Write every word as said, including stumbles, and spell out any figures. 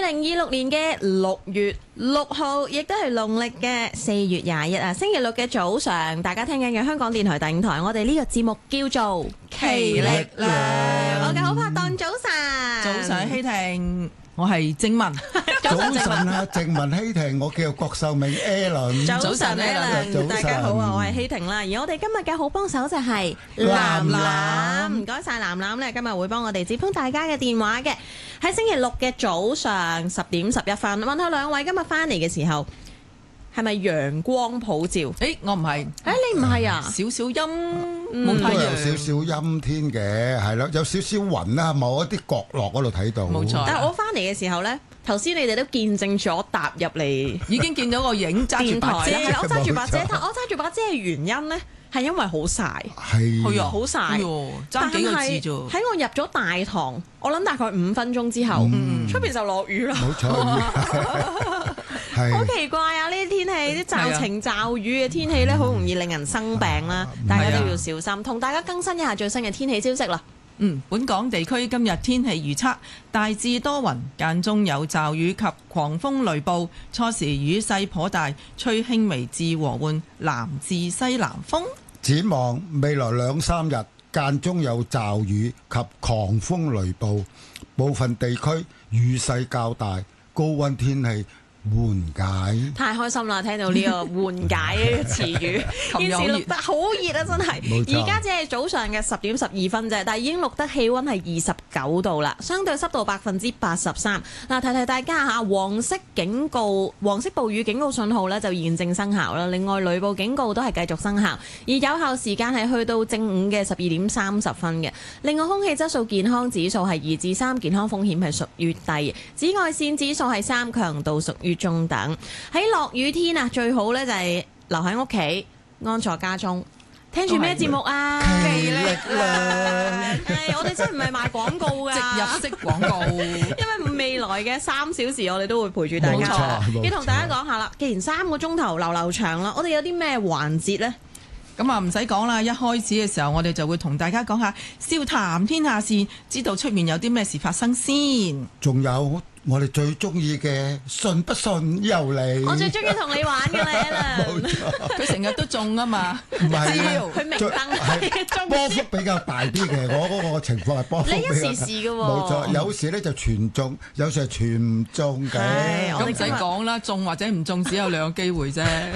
二零二六年嘅六月六號，亦都係農曆嘅四月廿一啊，星期六嘅早上，大家聽緊嘅香港電台第五台，我哋呢個節目叫做奇力量。 我嘅好拍檔早晨， 早上希婷，我係正文。 早晨啊，正文希婷，我叫郭秀明 Alan。 早晨 Alan，大家好啊，我係希婷啦。而我哋今日嘅好幫手就係藍藍，唔該晒藍藍咧，今日會幫我哋接通大家嘅電話嘅。喺星期六嘅早上十點十一分，問下兩位今日翻嚟嘅時候係咪陽光普照？ 誒，我唔係。 誒，你唔係啊？ 少少陰， 冇太陽，有少少陰天嘅，係咯，有少少雲啦，某一啲角落嗰度睇到。 冇錯。 但係我翻嚟嘅時候咧，頭先你哋都見證咗踏入嚟， 已經見到個影揸住把遮。 係我揸住把遮，但我揸住把遮嘅原因咧，係因為好曬。 係啊， 好曬。 爭幾個字啫。 喺我入咗大堂，我諗大概五分鐘之後，出邊就落雨啦。 冇錯。 好奇怪啊！呢啲天氣，啲驟晴驟雨嘅天氣咧，好容易令人生病啦。大家都要小心。同大家更新一下最新嘅天氣消息啦。 嗯，本港地區今日天氣預測大致多雲，間中有驟雨及狂風雷暴，初時雨勢頗大，吹輕微至和緩南至西南風。 展望未來兩三日，間中有驟雨及狂風雷暴，部分地區雨勢較大，高溫天氣緩解。 太開心啦！聽到呢個緩解嘅詞語，現時錄得好熱啊，真係。而家只係早上嘅十點十二分啫，但係已經錄得氣溫係二十九度啦，相對濕度百分之八十三。嗱，提提大家嚇，黃色警告、黃色暴雨警告信號呢就現正生效啦。另外，雷暴警告都係繼續生效，而有效時間係去到正午嘅十二點三十分嘅。另外，空氣質素健康指數係二至三，健康風險係屬於低。紫外線指數係三，強度屬於中等。喺落雨天啊，最好咧就係留喺屋企，安坐家中，聽住咩節目啊？ 奇力量， 係我哋真係唔係賣廣告噶， 植入式廣告。 因為未來嘅三小時，我哋都會陪住大家。要同大家講下啦，既然三個鐘頭流流長啦，我哋有啲咩環節呢？ 咁啊，唔使講啦，一開始嘅時候，我哋就會同大家講下笑談天下事，知道出面有啲咩事發生先。 仲有我哋最中意嘅信不信由你。 我最中意同你玩嘅啦， 冇錯， 佢成日都中啊嘛。 唔係佢明燈係波幅比較大啲嘅，我嗰個情況係波幅比較大。 你一時時嘅喎。 冇錯，有時咧就全中，有時係全唔中嘅。 咁唔使講啦，中或者唔中只有兩個機會啫。